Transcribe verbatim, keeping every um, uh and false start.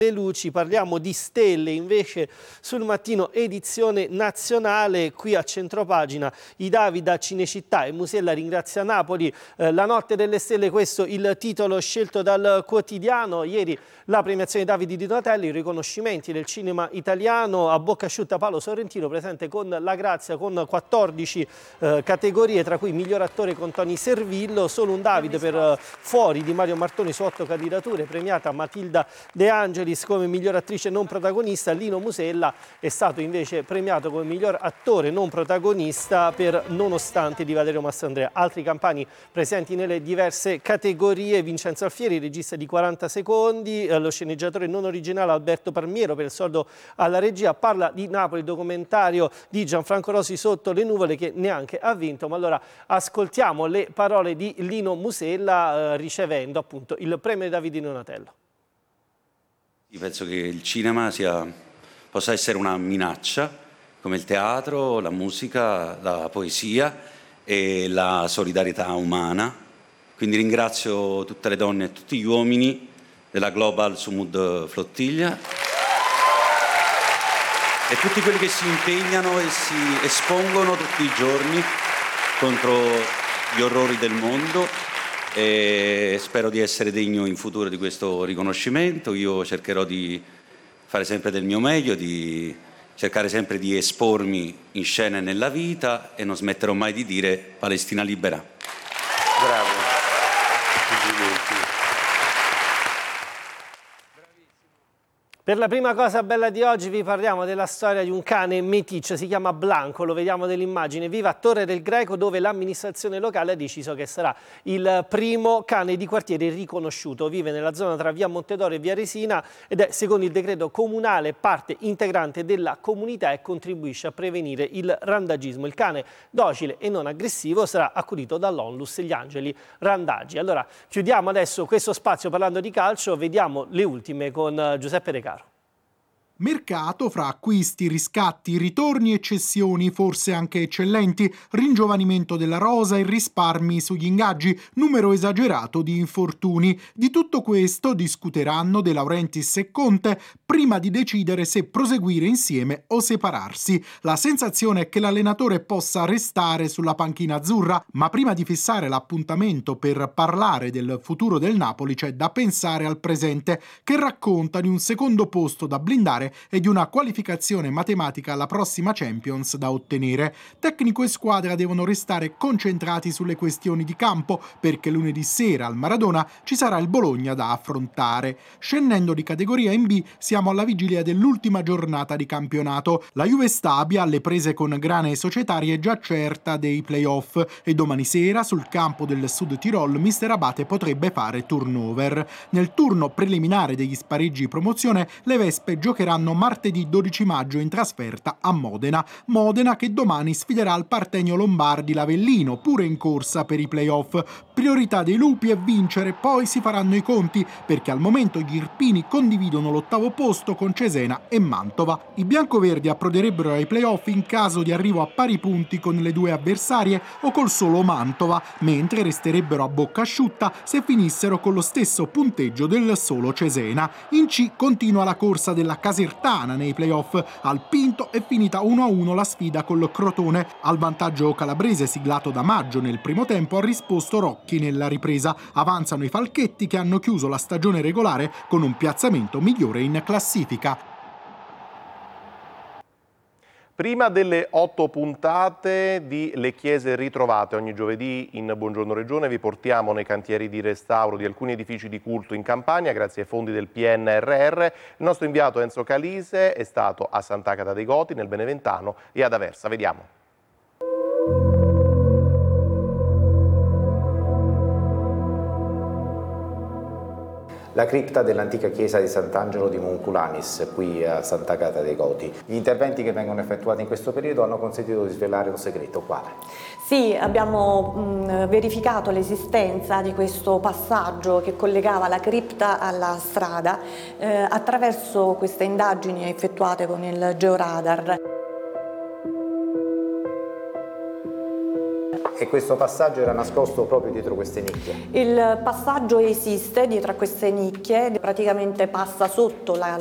le luci, parliamo di stelle invece sul Mattino edizione nazionale. Qui a centropagina i Davi da Cinecittà e Musella ringrazia Napoli, eh, la notte delle stelle, questo il titolo scelto dal quotidiano. Ieri la premiazione Davide di Donatello, i riconoscimenti del cinema italiano, a bocca asciutta Paolo Sorrentino presente con la Grazia con quattordici eh, categorie, tra cui miglior attore con Tony Servillo, solo un Davide per eh, Fuori di Mario Martoni su otto candidature, premiata Matilda De Angelis come miglior attrice non protagonista. Lino Musella è stato invece premiato come miglior attore non protagonista per Nonostante di Valerio Mastrandrea. Altri campani presenti nelle diverse categorie: Vincenzo Alfieri, regista di quaranta secondi, eh, lo sceneggiatore non originale Alberto Palmiero per Il soldo alla regia. Parla di Napoli, documentario di Gianfranco Rosi, Sotto le nuvole, che neanche ha vinto. Ma allora ascoltiamo le parole di Lino Musella eh, ricevendo appunto il premio di Davide di Donatello. Io penso che il cinema sia, possa essere una minaccia, come il teatro, la musica, la poesia e la solidarietà umana. Quindi ringrazio tutte le donne e tutti gli uomini della Global Sumud Flottiglia e tutti quelli che si impegnano e si espongono tutti i giorni contro gli orrori del mondo. E spero di essere degno in futuro di questo riconoscimento. Io cercherò di fare sempre del mio meglio, di cercare sempre di espormi in scena e nella vita, e non smetterò mai di dire Palestina libera. Bravo. Per la prima cosa bella di oggi vi parliamo della storia di un cane meticcio, si chiama Blanco, lo vediamo nell'immagine, vive a Torre del Greco, dove l'amministrazione locale ha deciso che sarà il primo cane di quartiere riconosciuto. Vive nella zona tra via Montedoro e via Resina ed è, secondo il decreto comunale, parte integrante della comunità e contribuisce a prevenire il randagismo. Il cane docile e non aggressivo sarà accudito dall'Onlus Gli Angeli Randagi. Allora chiudiamo adesso questo spazio parlando di calcio, vediamo le ultime con Giuseppe De Caro. Mercato fra acquisti, riscatti, ritorni e cessioni, forse anche eccellenti, ringiovanimento della rosa e risparmi sugli ingaggi, numero esagerato di infortuni. Di tutto questo discuteranno De Laurentiis e Conte prima di decidere se proseguire insieme o separarsi. La sensazione è che l'allenatore possa restare sulla panchina azzurra, ma prima di fissare l'appuntamento per parlare del futuro del Napoli c'è da pensare al presente, che racconta di un secondo posto da blindare e di una qualificazione matematica alla prossima Champions da ottenere. Tecnico e squadra devono restare concentrati sulle questioni di campo, perché lunedì sera al Maradona ci sarà il Bologna da affrontare. Scendendo di categoria in B, siamo alla vigilia dell'ultima giornata di campionato. La Juve Stabia, alle prese con grane societarie, è già certa dei play-off e domani sera sul campo del Sud Tirol mister Abate potrebbe fare turnover. Nel turno preliminare degli spareggi promozione, le Vespe giocheranno martedì dodici maggio in trasferta a Modena. Modena che domani sfiderà il Partenio Lombardi l'Avellino, pure in corsa per i play-off. Priorità dei Lupi è vincere, poi si faranno i conti, perché al momento gli irpini condividono l'ottavo posto con Cesena e Mantova. I biancoverdi approderebbero ai play-off in caso di arrivo a pari punti con le due avversarie o col solo Mantova, mentre resterebbero a bocca asciutta se finissero con lo stesso punteggio del solo Cesena. In C continua la corsa della Casertana nei play-off. Al Pinto è finita uno a uno la sfida col Crotone. Al vantaggio calabrese siglato da Maggio nel primo tempo ha risposto Rocchi nella ripresa. Avanzano i Falchetti, che hanno chiuso la stagione regolare con un piazzamento migliore in classifica. Prima delle otto puntate di Le Chiese ritrovate ogni giovedì in Buongiorno Regione, vi portiamo nei cantieri di restauro di alcuni edifici di culto in Campania grazie ai fondi del P N R R. Il nostro inviato Enzo Calise è stato a Sant'Agata dei Goti, nel Beneventano, e ad Aversa. Vediamo. La cripta dell'antica chiesa di Sant'Angelo di Monculanis, qui a Sant'Agata dei Goti. Gli interventi che vengono effettuati in questo periodo hanno consentito di svelare un segreto. Quale? Sì, abbiamo mh, verificato l'esistenza di questo passaggio che collegava la cripta alla strada eh, attraverso queste indagini effettuate con il georadar. E questo passaggio era nascosto proprio dietro queste nicchie? Il passaggio esiste dietro a queste nicchie, praticamente passa sotto la